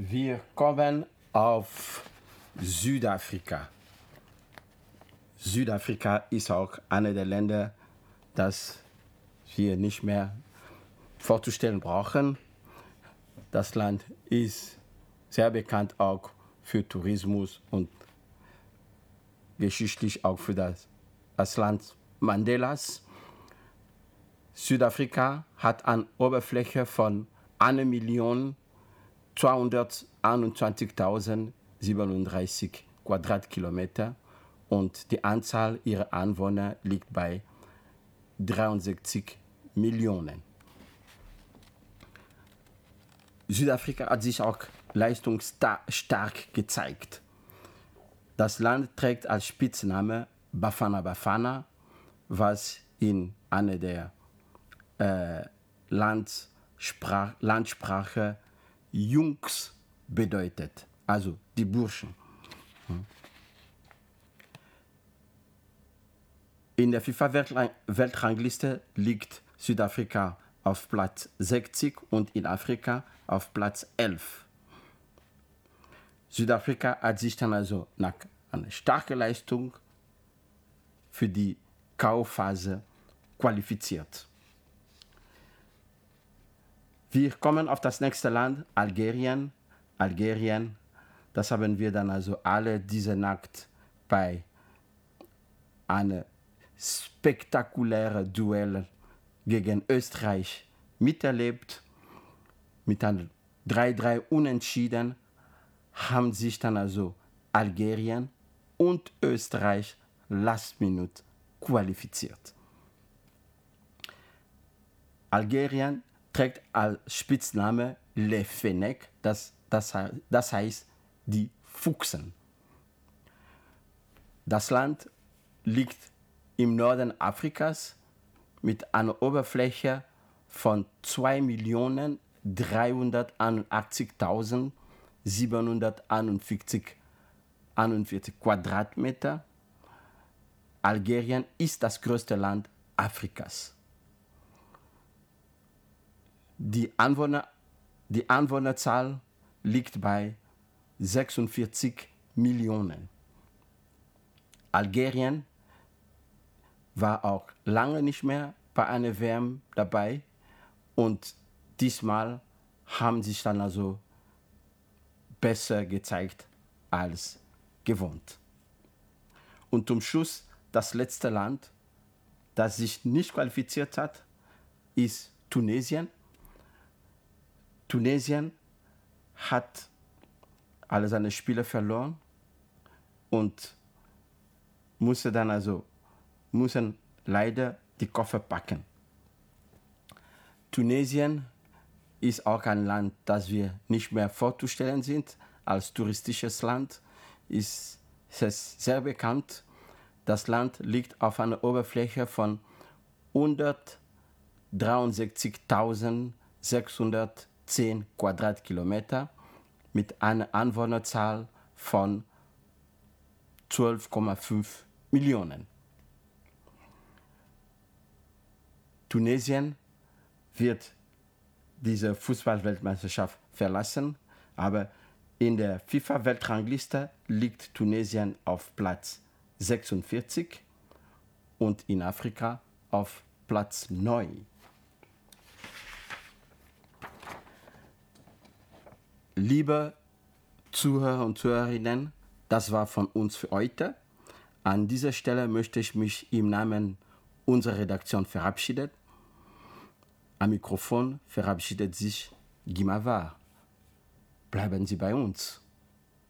Wir kommen auf Südafrika. Südafrika ist auch eine der Länder, das wir nicht mehr vorzustellen brauchen. Das Land ist sehr bekannt auch für Tourismus und geschichtlich auch für das Land Mandelas. Südafrika hat eine Oberfläche von 1.221.037 Quadratkilometer und die Anzahl ihrer Einwohner liegt bei 63 Millionen. Südafrika hat sich auch leistungsstark gezeigt. Das Land trägt als Spitzname Bafana Bafana, was in einer der Landsprache Jungs bedeutet, also die Burschen. In der FIFA-Weltrangliste liegt Südafrika auf Platz 60 und in Afrika auf Platz 11. Südafrika hat sich dann also nach einer starken Leistung für die K.O.-Phase qualifiziert. Wir kommen auf das nächste Land, Algerien. Algerien, das haben wir dann also alle diese Nacht bei einem spektakulären Duell gegen Österreich miterlebt. Mit einem 3-3 Unentschieden haben sich dann also Algerien und Österreich last minute qualifiziert. Algerien trägt als Spitzname Les Fennecs, das heißt die Fuchsen. Das Land liegt im Norden Afrikas mit einer Oberfläche von 2.381.741 Quadratmeter. Algerien ist das größte Land Afrikas. Die Einwohnerzahl liegt bei 46 Millionen. Algerien war auch lange nicht mehr bei einer WM dabei und diesmal haben sich dann also besser gezeigt als gewohnt. Und zum Schluss das letzte Land, das sich nicht qualifiziert hat, ist Tunesien. Tunesien hat alle seine Spiele verloren und mussten leider die Koffer packen. Tunesien ist auch ein Land, das wir nicht mehr vorzustellen sind. Als touristisches Land ist es sehr bekannt. Das Land liegt auf einer Oberfläche von 163.610 Quadratkilometer mit einer Einwohnerzahl von 12,5 Millionen. Tunesien wird diese Fußball-Weltmeisterschaft verlassen, aber in der FIFA-Weltrangliste liegt Tunesien auf Platz 46 und in Afrika auf Platz 9. Liebe Zuhörer und Zuhörerinnen, das war von uns für heute. An dieser Stelle möchte ich mich im Namen unserer Redaktion verabschieden. Am Mikrofon verabschiedet sich Guy Mavar. Bleiben Sie bei uns.